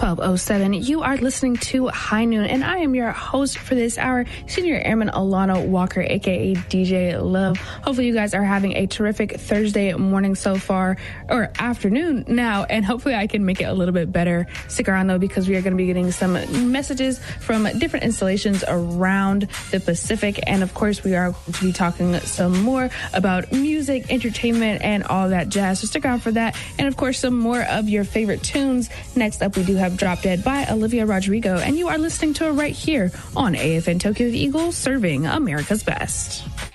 12:07. You are listening to High Noon, and I am your host for this hour, Senior Airman Alana Walker, aka DJ Love. Hopefully you guys are having a terrific Thursday morning so far, or afternoon now, and hopefully I can make it a little bit better. Stick around though, because we are going to be getting some messages from different installations around the Pacific, and of course we are going to be talking some more about music, entertainment, and all that jazz. So stick around for that, and of course some more of your favorite tunes. Next up, we do have Drop Dead by Olivia Rodrigo, and you are listening to it right here on AFN Tokyo Eagle, serving America's best.